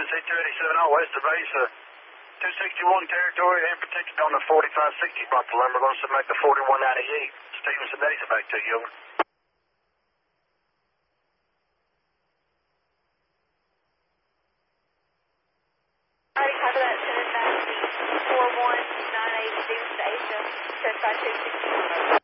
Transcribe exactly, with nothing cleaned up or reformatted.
Tennessee two eighty-seven out west of base, uh, two sixty-one territory and protected on the forty-five sixty block of lumber. Going to submit the forty-one ninety-eight. Stevenson Daisy back to you, over. Alright, cover that seven ninety, four one nine eight, Stevenson Asia, certified two sixty-one.